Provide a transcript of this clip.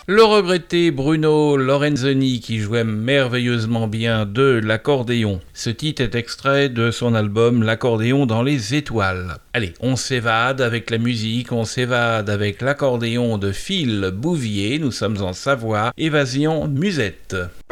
Le regretté Bruno Lorenzoni qui jouait merveilleusement bien de l'accordéon. Ce titre est extrait de son album L'accordéon dans les étoiles. Allez, on s'évade avec la musique, on s'évade avec l'accordéon de Phil Bouvier. Nous sommes en Savoie, évasion musette.